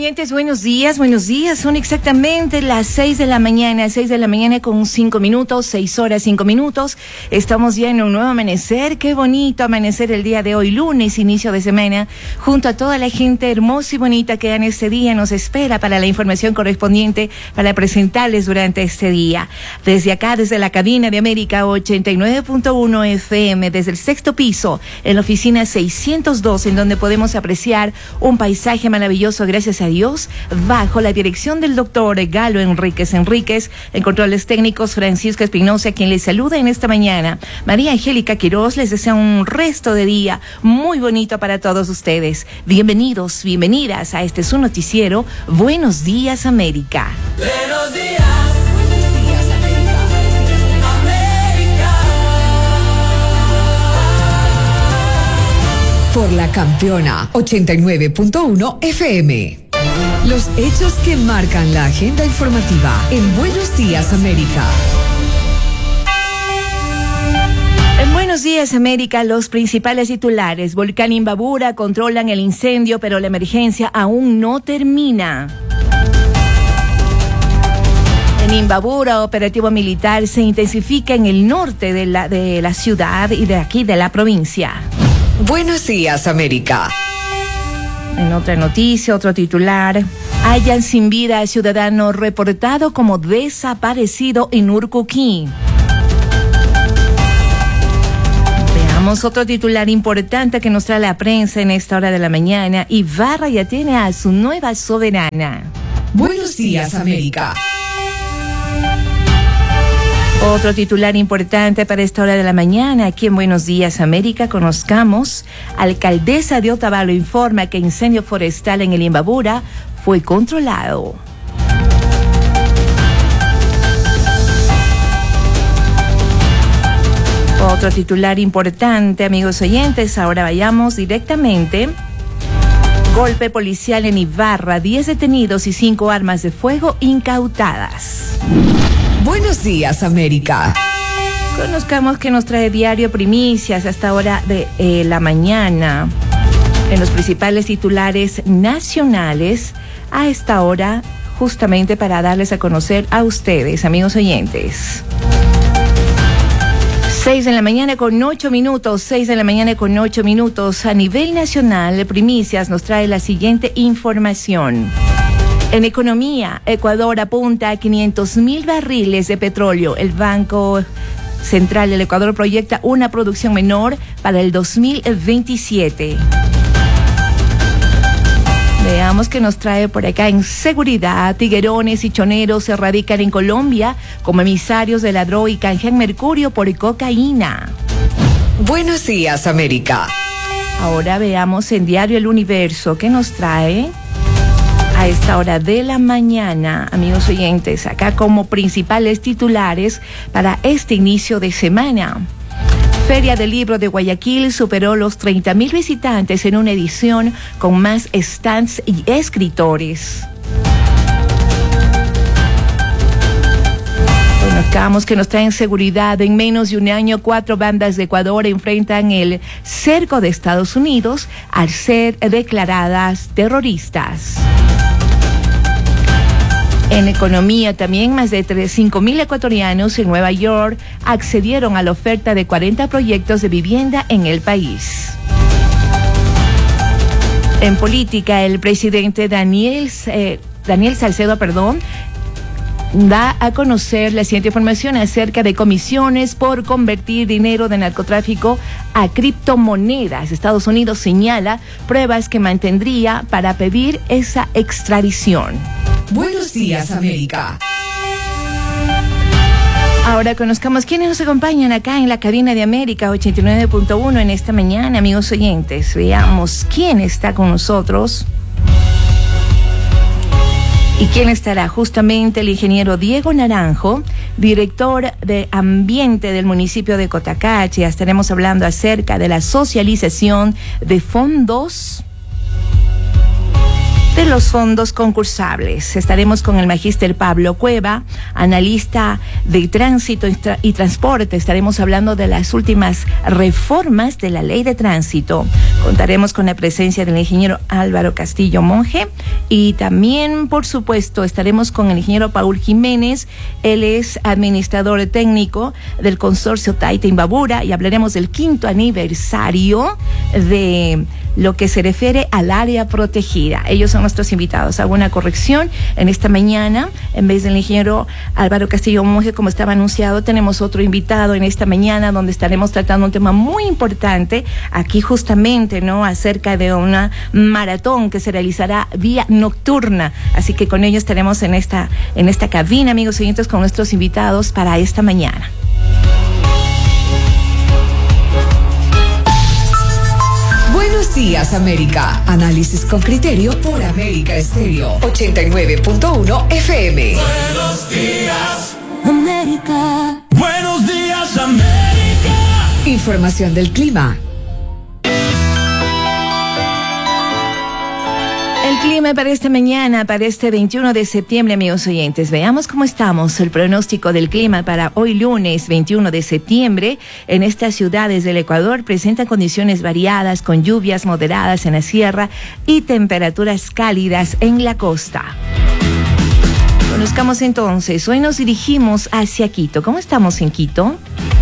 oyentes, buenos días. Son exactamente las 6 de la mañana con 5 minutos, 6 horas, 5 minutos. Estamos ya en un nuevo amanecer. Qué bonito amanecer el día de hoy, lunes, inicio de semana, junto a toda la gente hermosa y bonita que en este día nos espera para la información correspondiente para presentarles durante este día. Desde acá, desde la cabina de América 89.1 FM, desde el sexto piso, en la oficina 602, en donde podemos apreciar un paisaje maravilloso, gracias a Dios, bajo la dirección del doctor Galo Enríquez, en controles técnicos Francisco Espinosa, quien les saluda en esta mañana. María Angélica Quiroz les desea un resto de día muy bonito para todos ustedes. Bienvenidos, bienvenidas a este su noticiero, Buenos Días América. Buenos días. Por la campeona 89.1 FM. Los hechos que marcan la agenda informativa en Buenos Días América. En Buenos Días América, los principales titulares. Volcán Imbabura, controlan el incendio, pero la emergencia aún no termina. En Imbabura, operativo militar se intensifica en el norte de la ciudad y de aquí de la provincia. Buenos Días América. En otra noticia, otro titular. Hallan sin vida a ciudadano reportado como desaparecido en Urcuquí. Veamos otro titular importante que nos trae la prensa en esta hora de la mañana. Ibarra ya tiene a su nueva soberana. Buenos Días América. Otro titular importante para esta hora de la mañana, aquí en Buenos Días América, conozcamos. Alcaldesa de Otavalo informa que incendio forestal en el Imbabura fue controlado. Otro titular importante, amigos oyentes, ahora vayamos directamente. Golpe policial en Ibarra, 10 detenidos y 5 armas de fuego incautadas. Buenos Días América. Conozcamos que nos trae diario primicias hasta hora de la mañana en los principales titulares nacionales a esta hora, justamente para darles a conocer a ustedes, amigos oyentes. 6 de la mañana con 8 minutos. A nivel nacional, primicias nos trae la siguiente información. En economía, Ecuador apunta a 500,000 barriles de petróleo. El Banco Central del Ecuador proyecta una producción menor para el 2027. Veamos qué nos trae por acá en seguridad. Tiguerones y choneros se radican en Colombia como emisarios de la droga y canjean mercurio por cocaína. Buenos Días América. Ahora veamos en Diario El Universo qué nos trae a esta hora de la mañana, amigos oyentes, acá como principales titulares para este inicio de semana. Feria del Libro de Guayaquil superó los 30,000 visitantes en una edición con más stands y escritores. Conozcamos que nos traen seguridad. En menos de un año, 4 bandas de Ecuador enfrentan el cerco de Estados Unidos al ser declaradas terroristas. En economía también, más de 5,000 ecuatorianos en Nueva York accedieron a la oferta de 40 proyectos de vivienda en el país. En política, el presidente Daniel Salcedo, da a conocer la siguiente información acerca de comisiones por convertir dinero de narcotráfico a criptomonedas. Estados Unidos señala pruebas que mantendría para pedir esa extradición. Buenos Días América. Ahora conozcamos quiénes nos acompañan acá en la cabina de América 89.1 en esta mañana, amigos oyentes. Veamos quién está con nosotros. ¿Y quién estará? Justamente el ingeniero Diego Naranjo, director de Ambiente del municipio de Cotacachi. Estaremos hablando acerca de la socialización de fondos de los fondos concursables. Estaremos con el magíster Pablo Cueva, analista de tránsito y transporte. Estaremos hablando de las últimas reformas de la ley de tránsito. Contaremos con la presencia del ingeniero Álvaro Castillo Monge y también, por supuesto, estaremos con el ingeniero Paul Jiménez. Él es administrador técnico del consorcio Taita Imbabura y hablaremos del 5º aniversario de lo que se refiere al área protegida. Ellos son nuestros invitados. Hago una corrección. En esta mañana, en vez del ingeniero Álvaro Castillo Monge, como estaba anunciado, tenemos otro invitado en esta mañana donde estaremos tratando un tema muy importante aquí justamente, ¿no? Acerca de una maratón que se realizará vía nocturna. Así que con ellos estaremos en esta cabina, amigos oyentes, con nuestros invitados para esta mañana. Buenos días, América. Análisis con criterio por América Estéreo 89.1 FM. Buenos días, América. Buenos días, América. Información del clima. El clima para esta mañana, para este 21 de septiembre, amigos oyentes. Veamos cómo estamos. El pronóstico del clima para hoy lunes 21 de septiembre en estas ciudades del Ecuador presenta condiciones variadas con lluvias moderadas en la sierra y temperaturas cálidas en la costa. Conozcamos entonces. Hoy nos dirigimos hacia Quito. ¿Cómo estamos en Quito?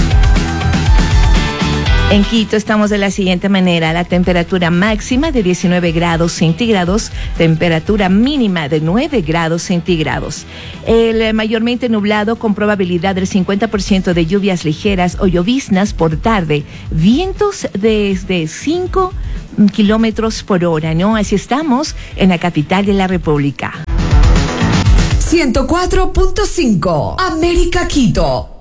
En Quito estamos de la siguiente manera: la temperatura máxima de 19 grados centígrados, temperatura mínima de 9 grados centígrados. El mayormente nublado con probabilidad del 50% de lluvias ligeras o lloviznas por tarde, vientos desde 5 kilómetros por hora, ¿no? Así estamos en la capital de la República. 104.5 América Quito.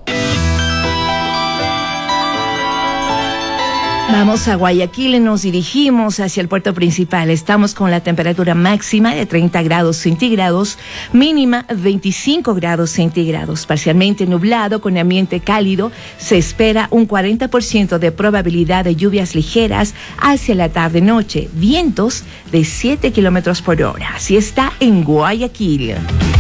Vamos a Guayaquil, nos dirigimos hacia el puerto principal. Estamos con la temperatura máxima de 30 grados centígrados, mínima 25 grados centígrados. Parcialmente nublado con ambiente cálido. Se espera un 40% de probabilidad de lluvias ligeras hacia la tarde-noche. Vientos de 7 kilómetros por hora. Así está en Guayaquil.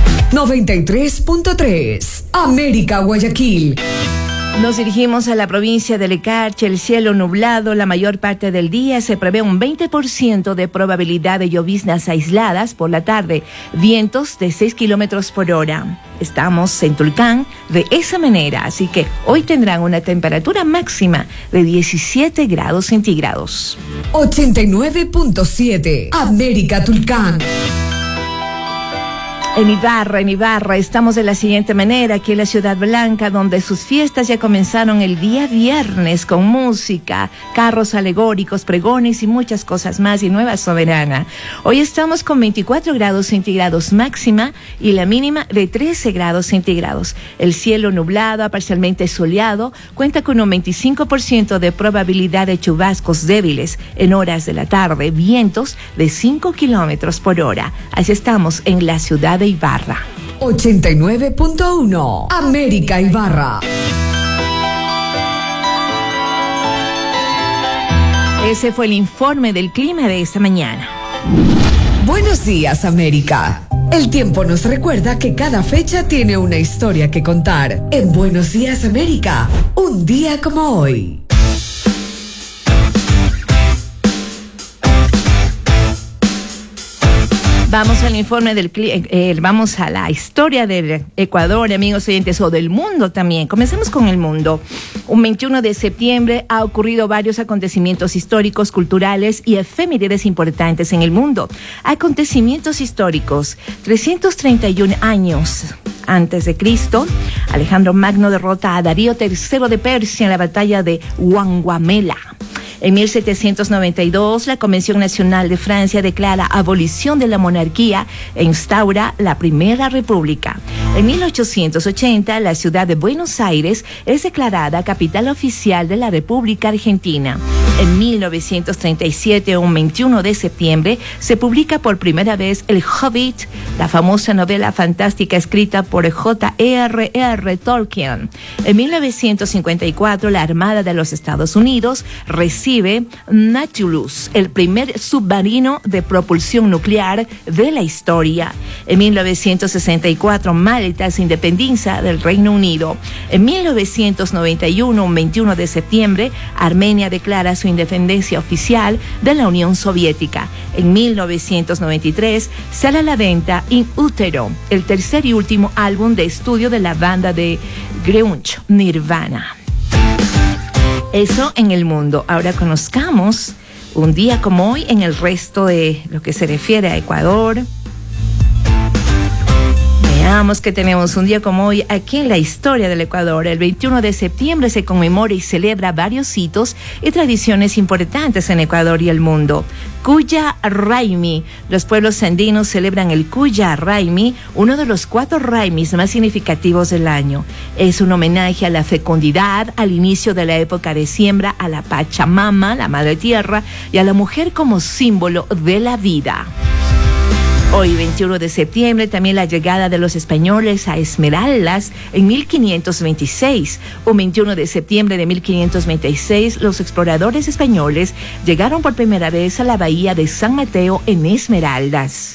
93.3 América Guayaquil. Nos dirigimos a la provincia de Lecarche, el cielo nublado la mayor parte del día, se prevé un 20% de probabilidad de lloviznas aisladas por la tarde, vientos de 6 kilómetros por hora. Estamos en Tulcán de esa manera, así que hoy tendrán una temperatura máxima de 17 grados centígrados. 89.7 América Tulcán. En Ibarra, estamos de la siguiente manera, aquí en la Ciudad Blanca, donde sus fiestas ya comenzaron el día viernes con música, carros alegóricos, pregones y muchas cosas más, y Nueva Soberana. Hoy estamos con 24 grados centígrados máxima y la mínima de 13 grados centígrados. El cielo nublado, parcialmente soleado, cuenta con un 25% de probabilidad de chubascos débiles en horas de la tarde, vientos de 5 kilómetros por hora. Así estamos en la ciudad de Ibarra. 89.1 América Ibarra. Ese fue el informe del clima de esta mañana. Buenos días, América. El tiempo nos recuerda que cada fecha tiene una historia que contar. En Buenos días, América, un día como hoy. Vamos al informe del vamos a la historia del Ecuador, amigos oyentes, o del mundo también. Comencemos con el mundo. Un 21 de septiembre ha ocurrido varios acontecimientos históricos, culturales y efemérides importantes en el mundo. Acontecimientos históricos. 331 años antes de Cristo, Alejandro Magno derrota a Darío III de Persia en la batalla de Huanguamela. En 1792, la Convención Nacional de Francia declara abolición de la monarquía e instaura la Primera República. En 1880, la ciudad de Buenos Aires es declarada capital oficial de la República Argentina. En 1937, un 21 de septiembre, se publica por primera vez El Hobbit, la famosa novela fantástica escrita por J.R.R. Tolkien. En 1954, la Armada de los Estados Unidos recibe Nautilus, el primer submarino de propulsión nuclear de la historia. En 1964, Malta se independiza del Reino Unido. En 1991, un 21 de septiembre, Armenia declara su independencia oficial de la Unión Soviética. En 1993, sale a la venta In Utero, el tercer y último álbum de estudio de la banda de grunge Nirvana. Eso en el mundo. Ahora conozcamos un día como hoy en el resto de lo que se refiere a Ecuador. Veamos que tenemos un día como hoy aquí en la historia del Ecuador. El 21 de septiembre se conmemora y celebra varios hitos y tradiciones importantes en Ecuador y el mundo. Cuya Raimi. Los pueblos andinos celebran el Cuya Raimi, uno de los 4 raimis más significativos del año. Es un homenaje a la fecundidad, al inicio de la época de siembra, a la Pachamama, la Madre Tierra, y a la mujer como símbolo de la vida. Hoy, 21 de septiembre, también la llegada de los españoles a Esmeraldas en 1526. Un 21 de septiembre de 1526, los exploradores españoles llegaron por primera vez a la bahía de San Mateo en Esmeraldas.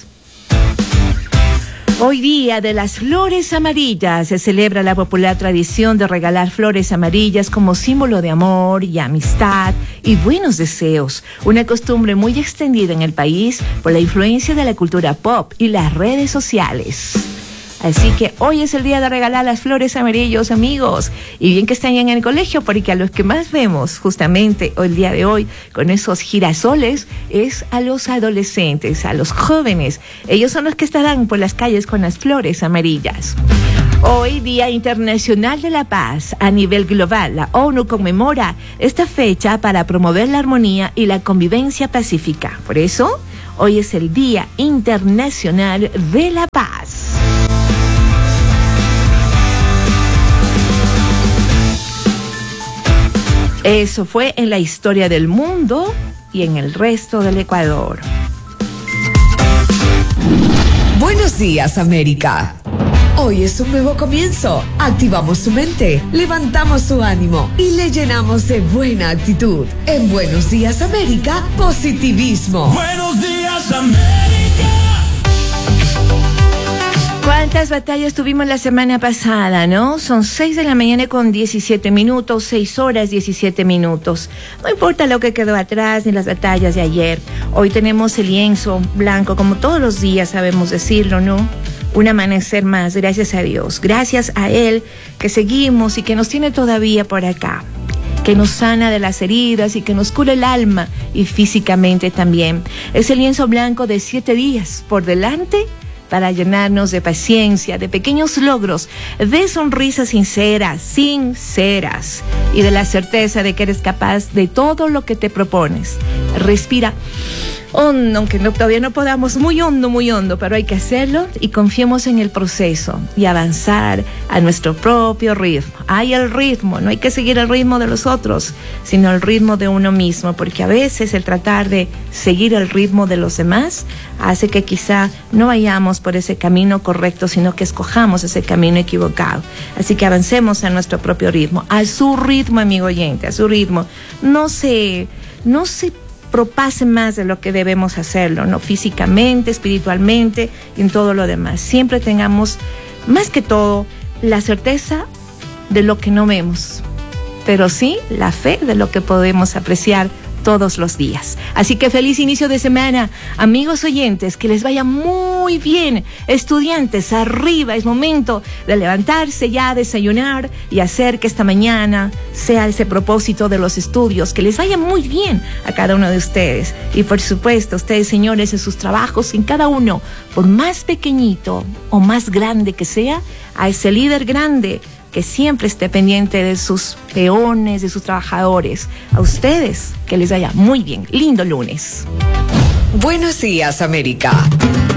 Hoy día de las flores amarillas se celebra la popular tradición de regalar flores amarillas como símbolo de amor y amistad y buenos deseos, una costumbre muy extendida en el país por la influencia de la cultura pop y las redes sociales. Así que hoy es el día de regalar las flores amarillas, amigos. Y bien que están ya en el colegio, porque a los que más vemos justamente el día de hoy con esos girasoles es a los adolescentes, a los jóvenes. Ellos son los que estarán por las calles con las flores amarillas. Hoy, Día Internacional de la Paz. A nivel global, la ONU conmemora esta fecha para promover la armonía y la convivencia pacífica. Por eso, hoy es el Día Internacional de la Paz. Eso fue en la historia del mundo y en el resto del Ecuador. Buenos días, América. Hoy es un nuevo comienzo. Activamos su mente, levantamos su ánimo y le llenamos de buena actitud. En Buenos Días, América, positivismo. Buenos días, América. ¿Cuántas batallas tuvimos la semana pasada, no? Son 6 de la mañana con 17 minutos, 6 horas 17 minutos. No importa lo que quedó atrás ni las batallas de ayer. Hoy tenemos el lienzo blanco, como todos los días sabemos decirlo, ¿no? Un amanecer más, gracias a Dios. Gracias a Él que seguimos y que nos tiene todavía por acá. Que nos sana de las heridas y que nos cura el alma y físicamente también. Es el lienzo blanco de 7 días por delante para llenarnos de paciencia, de pequeños logros, de sonrisas sinceras y de la certeza de que eres capaz de todo lo que te propones. Respira hondo, aunque todavía no podamos, muy hondo, pero hay que hacerlo y confiemos en el proceso y avanzar a nuestro propio ritmo. Hay el ritmo, no hay que seguir el ritmo de los otros, sino el ritmo de uno mismo, porque a veces el tratar de seguir el ritmo de los demás hace que quizá no vayamos por ese camino correcto, sino que escojamos ese camino equivocado. Así que avancemos a nuestro propio ritmo, a su ritmo, amigo oyente, a su ritmo. No se propase más de lo que debemos hacerlo, ¿no? Físicamente, espiritualmente y en todo lo demás. Siempre tengamos, más que todo, la certeza de lo que no vemos, pero sí la fe de lo que podemos apreciar todos los días. Así que feliz inicio de semana, amigos oyentes, que les vaya muy bien. Estudiantes, arriba, es momento de levantarse ya, desayunar y hacer que esta mañana sea ese propósito de los estudios, que les vaya muy bien a cada uno de ustedes. Y por supuesto, ustedes, señores, en sus trabajos, en cada uno, por más pequeñito o más grande que sea, a ese líder grande que siempre esté pendiente de sus peones, de sus trabajadores. A ustedes, que les vaya muy bien. Lindo lunes. Buenos días, América.